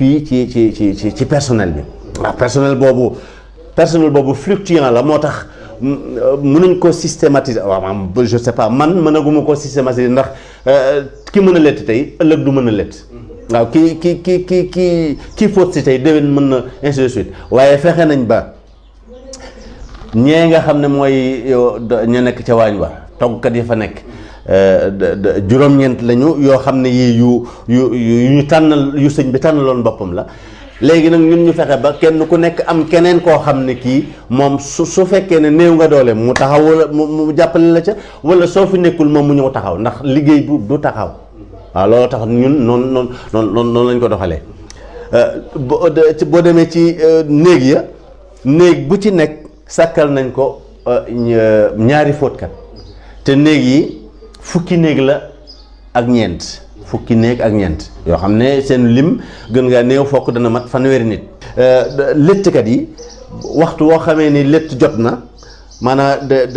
fii ci personnel bi waaw personnel boobu fluctuant la moo tax mënuñ ko systématiser waaw je sais pas man mënaguma ko systématiser ndax ki mën a lett tey ëllëg du mën a lett waaw kii fóot si tey déwén mën na ainsi de suite waaye fexe nañ ba ñee nga xam ne mooy ña nekk ca waañ wa toggkat yi fa nekk juróom-ñeent lañu yoo xam ne yii yu ñu tànnal yu sëñ bi tànnaloon boppam la léegi nag ñun ñu fexe ba kenn ku nekk am keneen koo xam ne kii moom su fekkee ne néew nga doole mu taxaw wala mu jàppale la ca wala soo fi nekkul moom mu ñëw taxaw ndax liggéey bu du taxaw waaw loolu tax ñun noonu lañ ko doxalee boo demee ci néeg ya néeg bu ci nekk sàkkal nañ ko ñaari fóotkat te néeg yi fukki néeg la ak ñeent yoo xam ne seen lim gën ngaa néew fokk dana mat fanweeri nit léttkat yi waxtu woo xamee ni létt jot na maanaam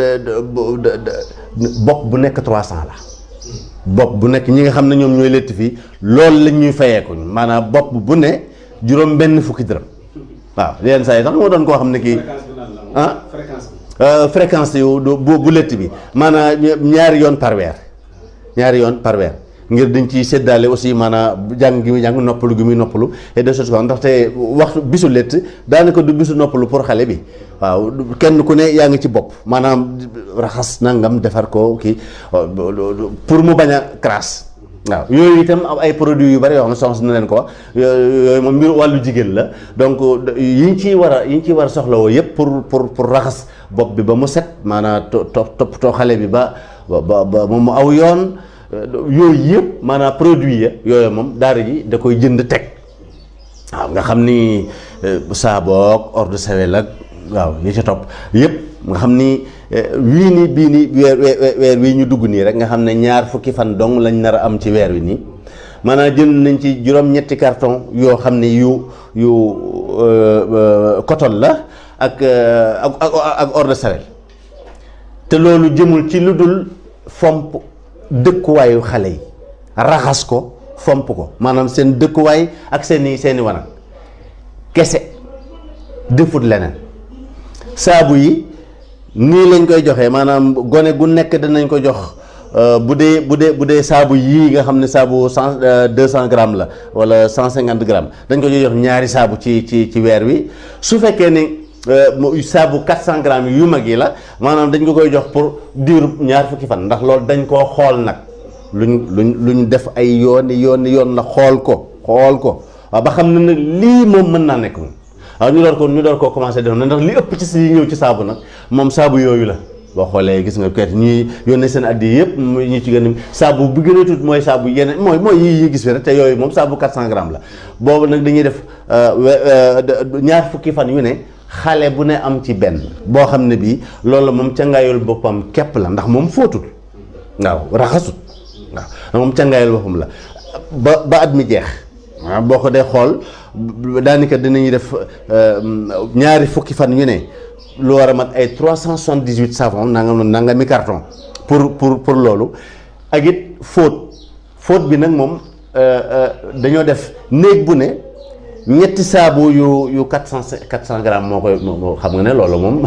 bopp bu nekk 300 la bopp bu nekk ñi nga xam ne ñoom ñooy létt fii loolu lañ ñuy fayeekuñ maanaam bopp bu ne juróom benn fukki dërëm waaw yenn saa yi sax moo doon koo xam ne kii fréquence yu bu létt bi maanaam ñaari yoon par weer ngir dañ ciy séddaale aussi maanaam jàng gi muy jàng noppalu gi muy noppalu et de choses comme ndaxte waxtu bisu létt daanaka du bisu noppalu pour xale bi waaw kenn ku ne yaa ngi ci bopp maanaam raxas nangam defar ko kii pour mu bañ a crasse waaw yooyu itam ay produits yu bari yoo xam ne soxna na leen ko wax yooyu moom mbiru wàllu jigéen la donc yi ñu ciy war a soxlawoo yëpp pour raxas bopp bi ba mu set maanaam toppatoo xale bi ba moom mu aw yoon yooyu yëpp maanaam produit ya yooyu moom daara ji da koy jënd teg waaw nga xam ni saaboog eau de Javel ak waaw yi ci topp yëpp nga xam ni bii nii weer wii ñu dugg nii rek nga xam ne ñaar fukki fan dong lañ nar a am ci weer wi nii maanaam jënd nañ ci juróom-ñetti carton yoo xam ne yu coton la ak eau de Javel te loolu jëmul ci lu dul fomp dëkkuwaayu xale yi raxas ko fomp ko maanaam seen dëkkuwaay ak seeni wanag kese defut leneen saabu yi nii lañ koy joxee maanaam gone gu nekk danañ ko jox bu dee saabu yii nga xam ne saabu 200 grammes la wala 150 grammes dañ ko jox ñaari saabu ci weer wi su fekkee ni saabu 400 grammes yu mag yi la maanaam dañ ko koy jox pour diiru ñaar fukki fan ndax loolu dañ koo xool nag luñ def ay yoon la xool ko waaw ba xam ne nag lii moom mën naa nekk moom waaw ñu door koo commencé def na ndax li ëpp ci si ñëw ci saabu nag moom saabu yooyu la boo xoolee gis nga kayit ñuy yónnee seen addi yëpp ñu ci gën a saabu bu gën a tuut mooy saabu yeneen mooy yi gis fi rek te yooyu moom saabu 400 grammes la boobu nag dañuy def ñaar fukki fan yu ne xale bu ne am ci benn boo xam ne bii loolu moom cangaayul boppam képp la ndax moom fóotul waaw raxasut waaw moom cangaayul boppam la ba at mi jeex waaw boo ko dee xool daanaka dinañuy def ñaari fukki fan yu ne lu war a mat ay 378 savon nangami carton pour loolu ak it fóot bi nag moom dañoo def néeg bu ne ñetti saabu yu 400 grammes moo koy xam nga ne loolu moom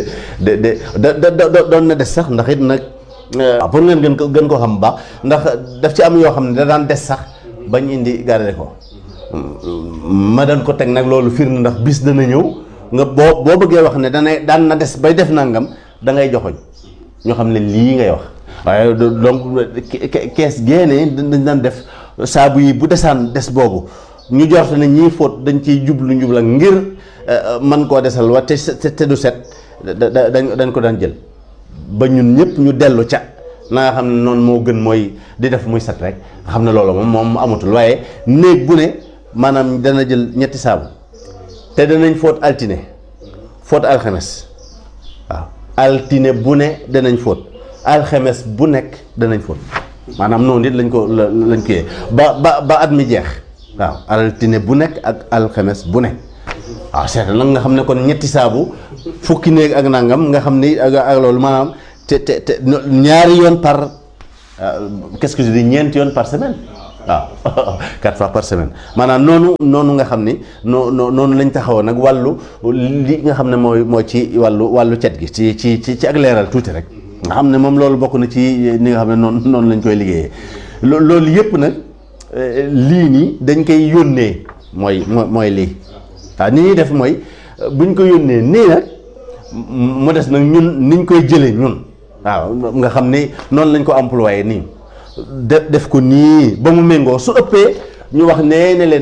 doon na des sax ndax it nag pour ngeen gën koo xam bu baax ndax daf ci am yoo xam ne da daan des sax bañ indi garder ko ma daan ko teg nag loolu firnde ndax bis dana ñëw nga boo bëggee wax ne daan na des bay def nangam da ngay joxoñ ñoo xam ne lii ngay wax waaye donc kees génne dañ daan def saabu yi bu desaan des boobu ñu jorte ne ñii fóot dañ ciy njubla ngir man koo desal wa te du set dañ ko daan jël ba ñun ñëpp ñu dellu ca na nga xam ne noonu moo gën mooy di def muy set rek nga xam ne loolu moom amatul waaye néeg bu ne maanaam dana jël ñetti saabu te danañ fóot altine fóot alxames waaw altine bu ne danañ fóot alxames bu nekk danañ fóot maanaam noonu it lañ ko yee ba at mi jeex waaw altine bu nekk ak alxames bu nekk waaw seetal nag nga xam ne kon ñetti saabu fukki néeg ak nangam nga xam ni ak loolu maanaam te ñaari yoon par qu'est-ce que je dis ñeenti yoon par semaine waaw 4 fois par semaine maanaam noonu nga xam ni noonu lañ taxawoon nag wàllu li nga xam ne mooy ci wàllu cet gi ci ak leeral tuuti rek nga xam ne moom loolu bokk na ci ni nga xam ne noonu lañ koy liggéeyee loolu yëpp nag lii nii dañ koy yónnee mooy lii waaw ni ñuy def mooy buñ ko yónnee nii nag mu des nag ñun niñ koy jëlee ñun waaw nga xam ne noonu lañ ko employé nii def ko nii ba mu méngoo su ëppee ñu wax ne leen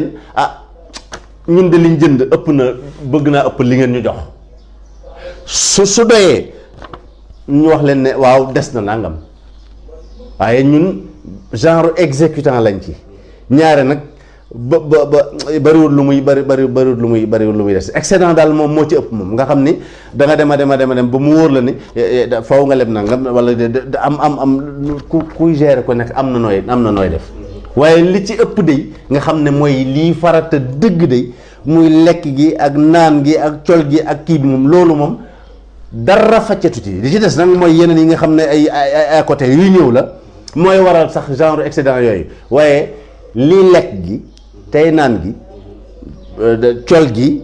ñun de liñ jënd ëpp na bëgg naa ëpp li ngeen ñu jox su doyee ñu wax leen ne waaw des na nangam waaye ñun genre exécutant lañ ci ñaare nag ba bariwul lu muy bariwul lu muy des excédent daal moom moo ci ëpp moom nga xam ni da nga dem ba mu wóor la ni faw nga leb nangam wala am kuy gérer ko nekk am na nooy def waaye li ci ëpp de nga xam ne mooy lii farata dëgg de muy lekk gi ak naan gi ak col gi ak kii bi moom loolu moom dara faccatu ci li ci des nag mooy yeneen yi nga xam ne ay à côté yu ñëw la mooy waral sax genre excédent yooyu waaye lii lekk gi tey naan gi col gi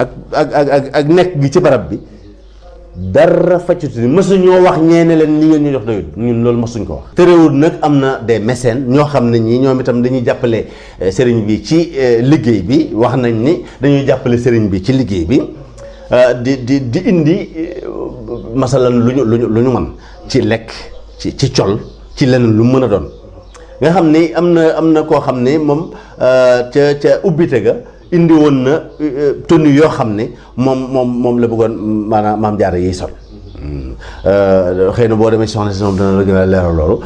ak nekk gi ci barab bi dara faccatu ni mësuñoo wax ñeene leen li ngeen ñu jox doyul ñun loolu mësuñ ko wax. terewul nag am na des mécènes ñoo xam ne ñii ñoom itam dañuy jàppale sëriñ bi ci liggéey bi wax nañ ni dañuy jàppale sëriñ bi ci liggéey bi di indi masalan lu ñu mën ci lekk ci col ci leneen lu mën a doon nga xam ni am na koo xam ne moom ca ubbite ga indi woon na tenue yoo xam ne moom la bëggoon maanaam maam jaara yiy sol xëy na boo demee soxna si moom dana la gën a leeral loolu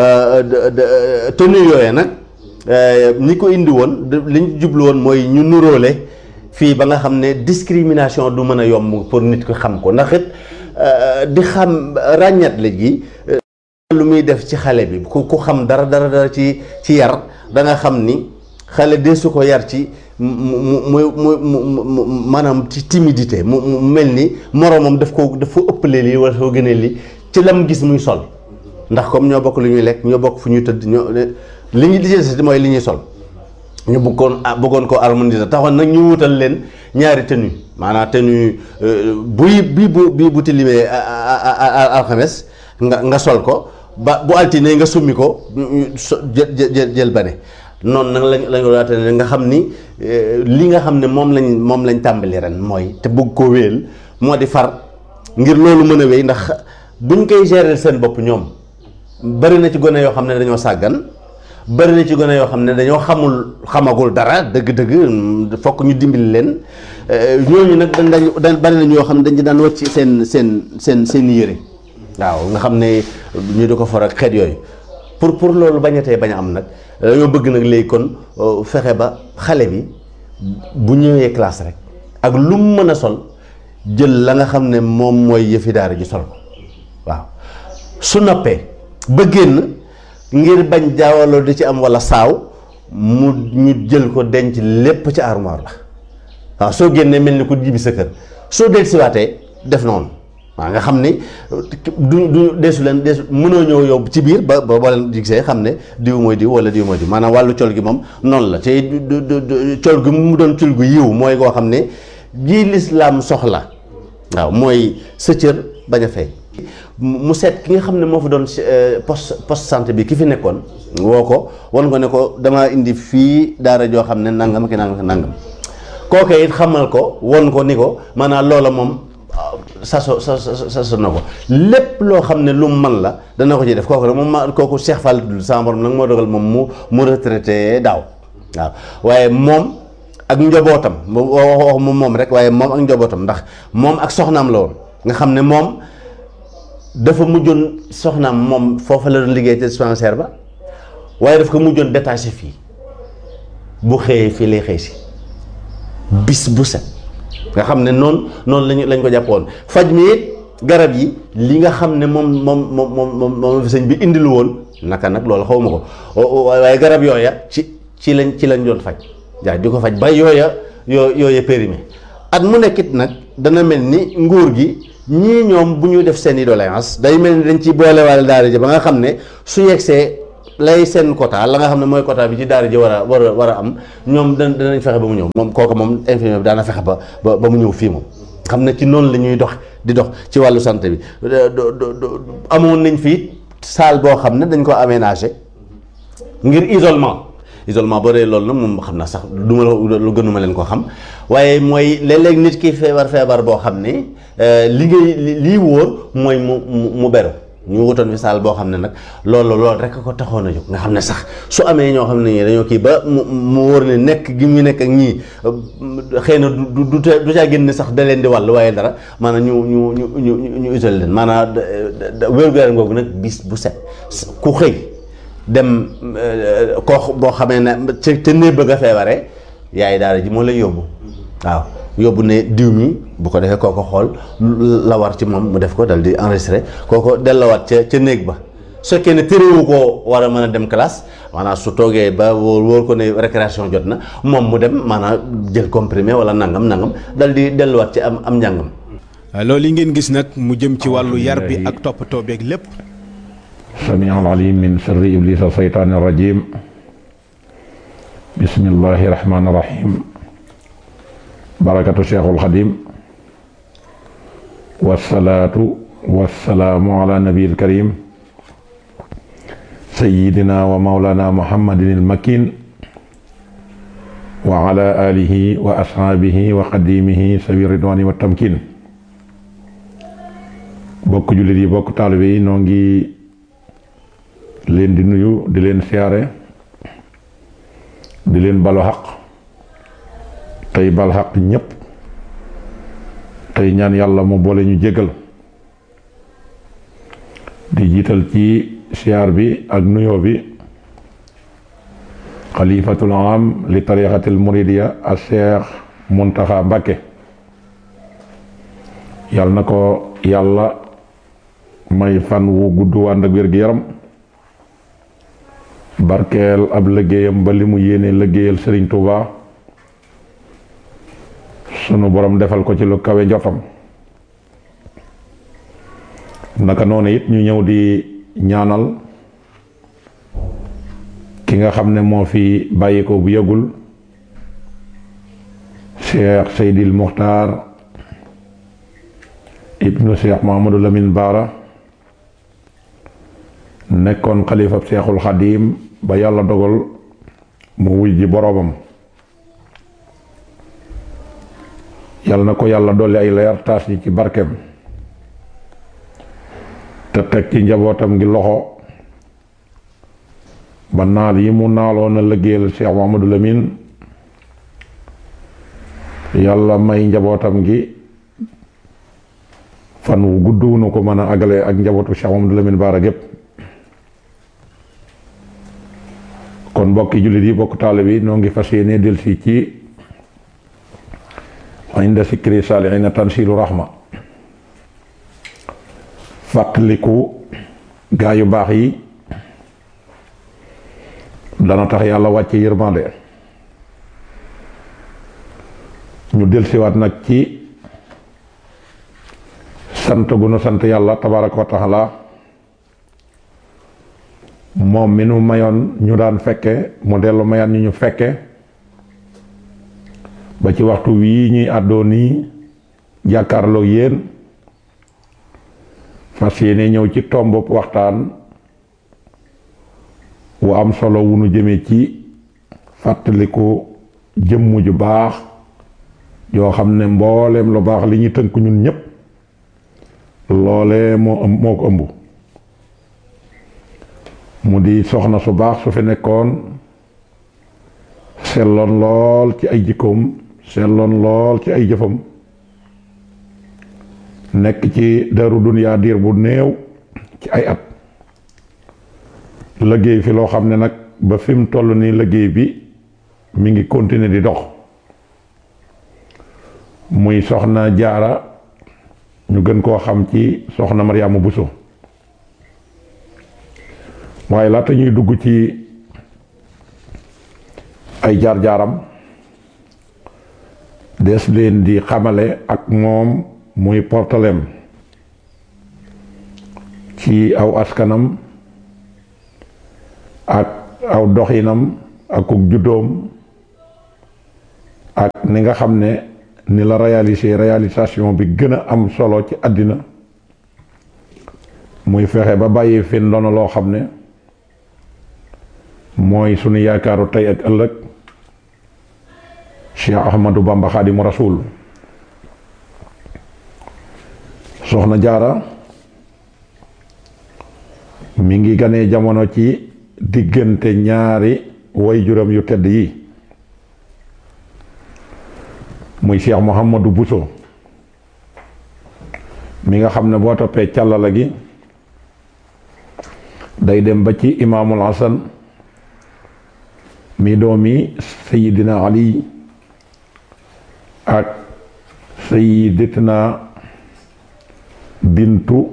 tenue yooyee nag ñi ko indi woon li ñu jublu woon mooy ñu nuróole fii ba nga xam ne discrimination du mën a yomb pour nit ko xam ko ndax it di xam ràññat la gi lu muy def ci xale bi ku xam dara ci yar da nga xam ni xale deesu ko yar ci mu maanaam ci timidité mu mel ni moroomam daf ko ëppalee lii wala soo gënee lii ci lam gis muy sol ndax comme ñoo bokk lu ñuy lekk ñoo bokk fu ñuy tëdd li ñu di mooy li ñuy sol ñu bëggoon ko harmoniser taxoon nag ñu wutal leen ñaari tenue maanaam tenue bii bu tilimee alxames nga sol ko ba bu altine nga summi ko jël bane noonu nag lañ waate ne nga xam ni li nga xam ne moom lañ tàmbali ren mooy te bëgg koo wéyal moo di far ngir loolu mën a wéy ndax buñ koy gérer seen bopp ñoom bari na ci gone yoo xam ne dañoo sàggan bari na ci gone yoo xam ne dañoo xamagul dara dëgg-dëgg fokk ñu dimbali leen ñooñu nag dañ bari na ñoo xam ne dañ ci daan wàcc seen yére waaw nga xam ne ñu di ko for ak xeet yooyu pour loolu bañatee bañ a am nag dañoo bëgg nag léegi kon fexe ba xale bi bu ñëwee classe rek ak lu mu mën a sol jël la nga xam ne moom mooy yëfi daara ji sol ko waaw su noppee ba génn ngir bañ jaawaloo di ci am walla saaw ñu jël ko denc lépp ci armoire la waaw soo génnee mel ni ku jibi sa kër soo dellusiwaatee def noonu waaw nga xam ni du deesu mënoo ñëw yow ci biir ba boo leen gisee xam ne diw mooy diw wala diw mooy diw maanaam wàllu col gi moom noonu la te col gi mu doon col gu yiw mooy koo xam ne ji lislaam soxla waaw mooy sa cër bañ a feeñ mu seet ki nga xam ne moo fa doon poste santé bi ki fi nekkoon woo ko wan ko ne ko damaa indi fii daara joo xam ne nangam ki nangam kooke it xamal ko won ko ni ko maanaam loola moom saso na ko lépp loo xam ne lu mu man la dana ko ci def kooku nag kooku Cheikh Fall sama borom nag moo dogal moom mu retraité daaw waaw waaye moom ak njabootam wax moom rek waaye moom ak njabootam ndax moom ak soxnaam la woon nga xam ne moom dafa mujjoon soxnaam moom foofa la doon liggéey te dispensaire ba waaye daf ko mujjoon détaché fii bu xëyee fii lay xëy si bis bu set nga xam ne noonu lañ ko jàppoon faj mi it garab yi li nga xam ne moom sëñ bi indilu woon naka nag loolu xaw ma ko waaye garab yooya ci lañ doon faj waaw di ko faj ba yooya périmé at mu nekkit nag dana mel ni nguur gi ñii ñoom bu ñu def seen i doléance day mel ni dañ ci boolewaale daara ji ba nga xam ne su yegsee lay seen quota la nga xam ne mooy quota bi ci daara ji war a am ñoom danañ fexe ba mu ñëw moom kooku moom infirmier bi daana fexe ba mu ñëw fii moom xam ne ci noonu la ñuy dox di dox ci wàllu santé bi amoon nañ fii salle boo xam ne dañ ko aménagé ngir isolement boo dee loolu nag moom xam naa sax du ma lu gënuma leen ko xam waaye mooy léeg-léeg nit ki feebar boo xam ne lii wóor mooy mu beru ñu wutoon fi salle boo xam ne nag loolu rek ko taxoon a jóg nga xam ne sax su amee ñoo xam ne ñii dañoo kii ba mu wóor ne nekk gi mu nekk ak ñii xëy na du caa génn sax da leen di wàll waaye dara maanaam ñu isolé leen maanaam wér-gu-yaram googu nag bis bu set ku xëy dem koo boo xamee ne ca néeg bëgg a feebaree yaay daara ji moo lay yóbbu waaw yóbbu ne diw mi bu ko defee kooko xool la war ci moom mu def ko dal di enregistré kooko dellawaat ca néeg ba su fekkee ne téréwu koo war a mën a dem classe maanaam su toogee ba wóor ko ne récréation jot na moom mu dem maanaam jël comprimé wala nangam dal di delluwaat ci am njàngam. loolu yi ngeen gis nag mu jëm ci wàllu yar bi ak toppatoo beeg lépp. samiul alim min sharri iblisa saytaani rajim bismillahi rahmaani rahim barakatu cheikhul xadim wasalaatu wasalaamu ala nabiil karim sayidina wa maulana muhammadin il makin wa ala alihi wa ashaabihi wa qadimihi sawi ridwani wa tamkin bokk jullit yi bokk taalibe yi noo ngi leen di nuyu di leen siyaare di leen balu xaq tey bal xaq ñépp tey ñaan yàlla mu boole ñu jégal di jiital ci siyaar bi ak nuyoo bi xalifatul am li tariqatil muridiya a Cheikh Muntaxa Mbàkke yàlla na ko yàlla may fan wu gudd ànd ak wér-gi-yaram barkeel ab liggéeyam ba li mu yéene liggéeyal Sëriñ Tuuba sunu borom defal ko ci lu kawe njortam naka noonu it ñu ñëw di ñaanal ki nga xam ne moo fi bàyyi ko bu yëgul Cheikh Seydil Muxtaar ibnu Cheikh Mahamadou Lamine Baara nekkoon xalifab Cheikhul Xadim ba yàlla dogal mu wuy ji boroomam yàlla na ko yàlla dolli ay leer taas yi ci barkeem te teg ci njabootam gi loxo ba naal yi mu naaloon a liggéeyal Cheikh Mahamadou Lamine yàlla may njabootam gi fan wu gudd wu nu ko mën a agale ak njabootu Cheikh Mahamadou Lamine Baara gépp kon mbokki jullit yi bokk taalibe yi noo ngi fas yéene delsi ci inda sikri saalihiina tansilu rahma fàttaliku gaa yu baax yi dana tax yàlla wàcce yërmande ñu delsiwaat nag ci sant gu nu sant yàlla tabaraka wa taala moom mi nu mayoon ñu daan fekke mu dellu mayaat ñu fekke ba ci waxtu wii ñuy àddoo nii jàkkaarloo yéen fas yéene ñëw ci tomb waxtaan wu am solo wu nu jëme ci fàttaliku jëmm ju baax yoo xam ne mbooleem lu baax li ñu tënk ñun ñépp loole moo ko ëmb mu di soxna su baax su fi nekkoon selloon lool ci ay jikkoom selloon lool ci ay jëfam nekk ci daru duniyaa diir bu néew ci ay at liggéey fi loo xam ne nag ba fi mu toll nii liggéey bi mi ngi continuer di dox muy soxna Jaara ñu gën koo xam ci soxna Mariama Buso waaye laata ñuy dugg ci ay jaar-jaaram des leen di xamale ak moom muy portalem ci aw askanam ak aw doxinam ak juddoom ak ni nga xam ne ni la réalisation bi gën a am solo ci àddina muy fexe ba bàyyi fi ndono loo xam ne mooy sunu yaakaaru tey ak ëllëg Cheikh Ahmadou Bamba Xaadimu Rasuul. Soxna Jaara mi ngi ganee jamono ci diggante ñaari waajuram yu tedd yi muy Cheikh Mouhamadou Bousso mi nga xam ne boo toppee càllala gi day dem ba ci imaamul Hasan mi doomi Sayidina Ali ak Sayidatina bintu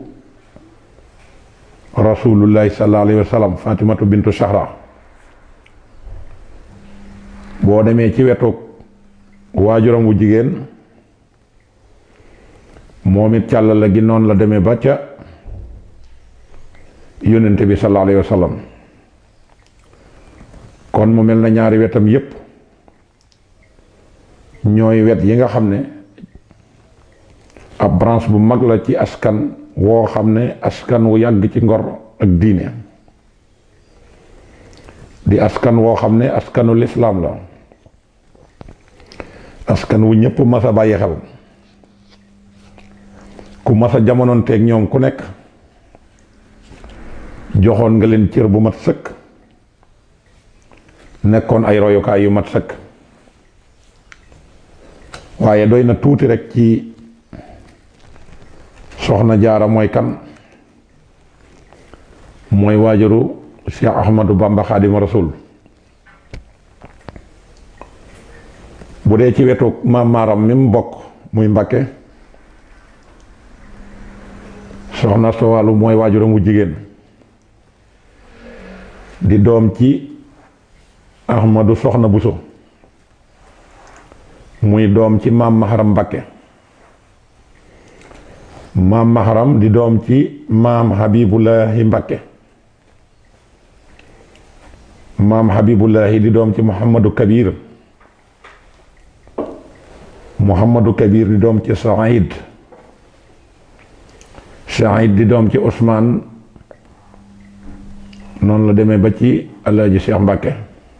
rasulullahi sallallahu alayhi wa sallam Fatimatu bintu Zahra. boo demee ci wetu waajuram wu jigéen moom it càllala gi noonu la demee ba ca yónnente bi sallallahu alayhi wa sallam. kon mu mel na ñaari wetam yépp ñooy wet yi nga xam ne ab branche bu mag la ci askan woo xam ne askan wu yàgg ci ngor ak diine di askan woo xam ne askanu lislaam la askan wu ñëpp mas a bàyyi xel ku mas a jamonoonteeg ñoom ku nekk joxoon nga leen cër bu mat sëkk nekkoon ay royukaay yu mat sëkk. waaye doy na tuuti rek ci soxna Jaara mooy kan mooy waajuru Cheikh Ahmadou Bamba Xaadimu Rasuul. bu dee ci wetu maam maaram mi mu bokk muy Mbakke soxna Sowalu mooy waajuram wu jigéen di doom ci Ahmadou Soxna Buso muy doom ci maam Maharam Mbakke maam Maharam di doom ci maam Habibullahi Mbakke maam Habibullahi di doom ci Muhammadu Kabir Muhammadu Kabir di doom ci Saïd Saïd di doom ci Ousmane noonu la demee ba ci Alaaji Cheikh Mbakke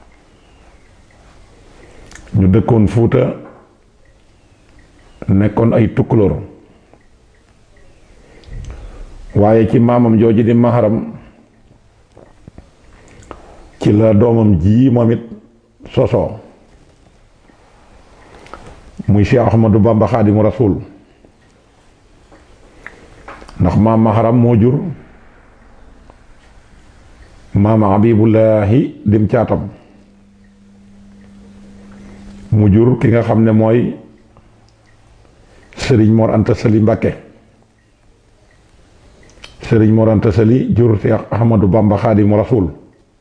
ñu dëkkoon Fuuta nekkoon ay tukkulóor waaye ci maamam jooju di Maharam ci la doomam ji moom it sosoo muy Cheikh Ahmadou Bamba Xaadimu Rasuul ndax maam Maharam moo jur maam Habibullahi dim caatam mu jur ki nga xam ne mooy Sëriñ Mor Anta Sali Mbàkke Sëriñ Mor Anta Sali jur Cheikh Ahmadou Bamba Xaadimu Rasuul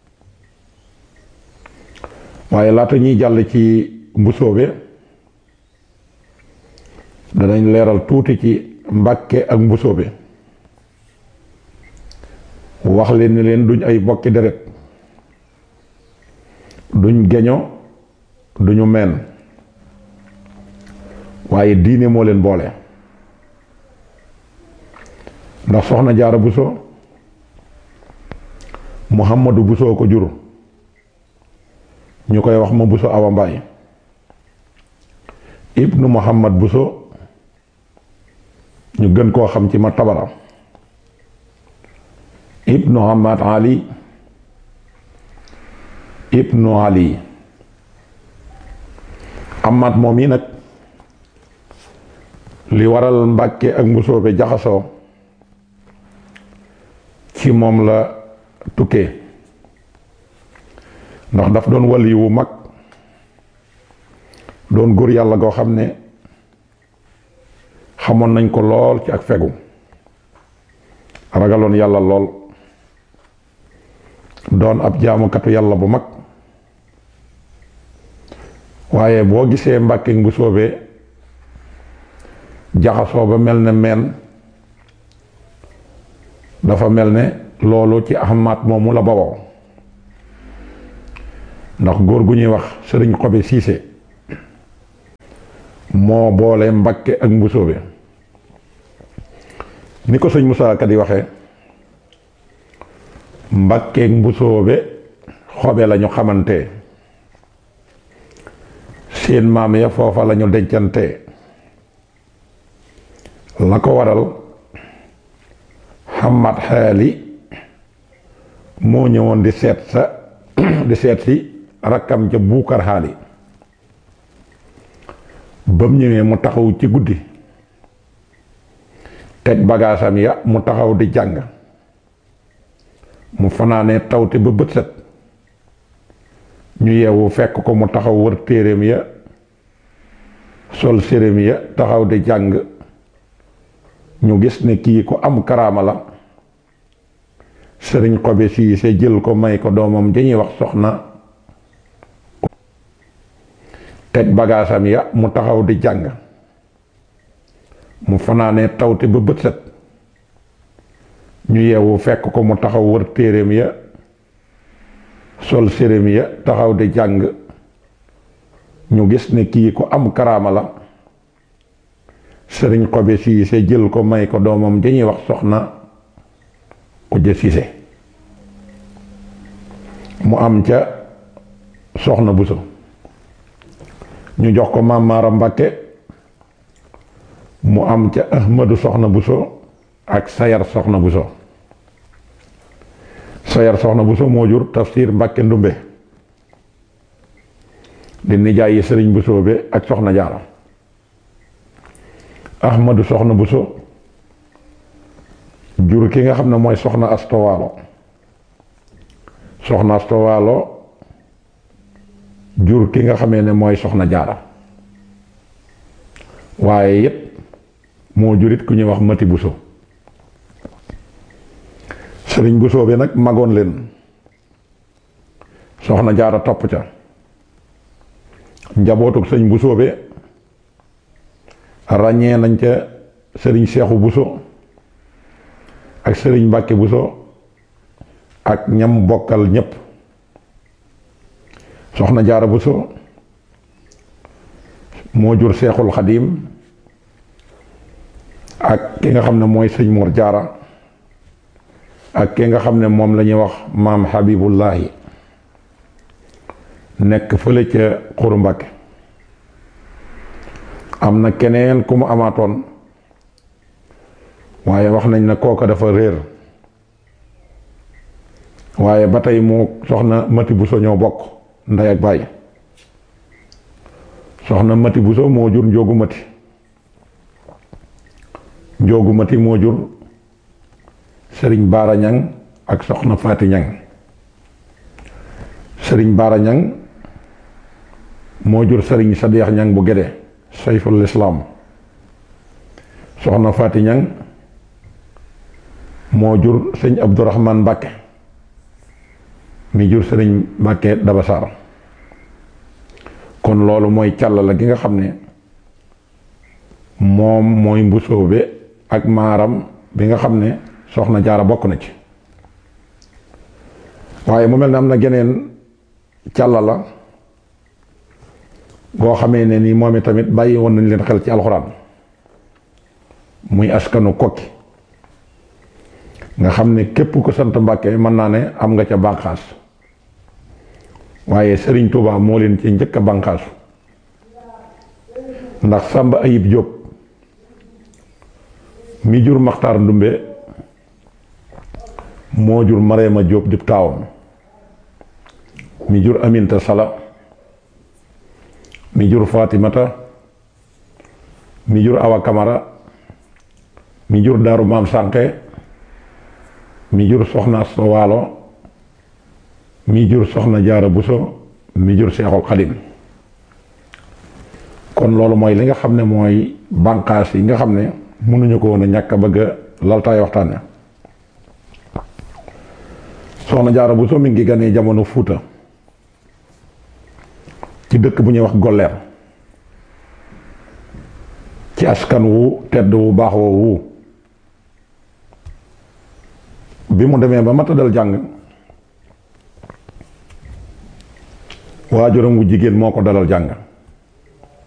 waaye laata ñuy jàll ci mbusoobe danañ leeral tuuti ci Mbàkke ak mbusoobe wax leen ni leen duñ ay bokki deret duñ geño duñu meen waaye diine moo leen boole ndax soxna Jaara Buso Muhammadu Buso ko jur ñu koy wax ma Buso Awa Mbaay ibnu Muhammad Buso ñu gën koo xam ci ma tabara ibnu Hamad Ali ibnu Ali Hamad moom yi nag li waral Mbàkke ak mbusoobe jaxasoo ci moom la tukkee ndax daf doon wali wu mag doon góor yàlla goo xam ne xamoon nañ ko lool ci ak fegu ragaloon yàlla lool doon ab jaamukatu yàlla bu mag waaye boo gisee Mbàkke mbusoobe jaxasoo ba mel ne meen dafa mel ne loolu ci Ahmad moomu la bawoo ndax góor gu ñuy wax sëriñ Xobe Siise moo boole Mbakke ak Mbusoobe ni ko sëñ Musaa Ka di waxee Mbakke ak Mbusoobe Xobe lañu xamante seen maam ya foofa lañu dencante la ko waral Xamat Xaali moo ñëwoon di seet si rakkam ca Buukar Xaali ba mu ñëwee mu taxaw ci guddi teg bagaasam ya mu taxaw di jàng mu fanaanee tawte ba bët set ñu yeewu fekk ko mu taxaw wër téereem ya sol séréem ya taxaw di jàng ñu gis ne kii ku am karaama la sëriñ Xobe Siise jël ko may ko doomam dañuy wax soxna teg bagaasam ya mu taxaw di jàng mu fanaanee tawte ba bët set ñu yeewu fekk ko mu taxaw wër téereem ya sol séréem ya taxaw di jàng ñu gis ne kii ku am karaama la sëriñ Xobe Siise jël ko may ko doomam dañuy wax soxna Kujje Siise mu am ca soxna Buso ñu jox ko maam Maaram Mbàkke mu am ca Ahmadu soxna Buso ak Sayar soxna Buso Sayar soxna Buso moo jur Tafsir Mbàkke Ndumbe di nijaayi sëriñ Busoobe ak soxna Jaara Ahmadu soxna Buso jur ki nga xam ne mooy soxna Astowaalo soxna Astowaalo jur ki nga xamee ne mooy soxna Jaara waaye it moo jurit ku ñuy wax Mati Buso sëriñ Buso bi nag magoon leen soxna Jaara topp ca njabootuk sëñ Buso bi ràññee nañ ca sëriñ Seexu Buso ak sëriñ Mbàkke Buso ak ñam bokkal ñépp soxna Jaara Buso moo jur Seexul Xadiim ak ki nga xam ne mooy sëñ Mor Jaara ak ki nga xam ne moom la ñuy wax maam Habibullahi nekk fële ca Xuru Mbàkke am na keneen ku mu amaatoon waaye wax nañ ne kooka dafa réer waaye ba tey moo soxna Mati Buso ñoo bokk ndey ak baay soxna Mati Buso moo jur Njoogu Mati Njoogu Mati moo jur Sëriñ Baara Ñang ak soxna Faati Ñang Sëriñ Baara Ñang moo jur Sëriñ Sadeex Ñang bu Gédé Sayful Islaam soxna Faati Ñang moo jur sëñ Abdourahman Mbàkke mi jur sëriñ Mbàkke Dabasaar kon loolu mooy càllala gi nga xam ne moom mooy Mbusoobe ak Maaram bi nga xam ne soxna Jaara bokk na ci waaye mu mel ne am na geneen càllala goo xamee ne ni moom i tamit bàyyi woon nañ leen xel ci alxuraan muy askanu Kokki nga xam ne képp ko sant Mbàkke mën naa ne am nga ca bànqaas waaye Sëriñ Tuubaa moo leen ci njëkk a bànqaasu ndax Sàmba Ayib Jóob mi jur Maxtaar Ndumbe moo jur Mareema Jóob dib taawam mi jur Aminta Sala mi jur Fatimata mi jur Awa Kamara mi jur Daaru Maam Sànqe mi jur soxna Asta Waalo mi jur soxna Jaara Buso mi jur Seexul Xadim kon loolu mooy li nga xam ne mooy bànqaas yi nga xam ne mënuñu ko woon a ñàkk a bëgg a laltaay waxtaane soxna Jaara Buso mi ngi ganee jamono Fuuta ci dëkk bu ñuy wax Golleer ci askan wu tedd wu baax woowu bi mu demee ba mata dal jàng waajuram wu jigéen moo ko dalal jàng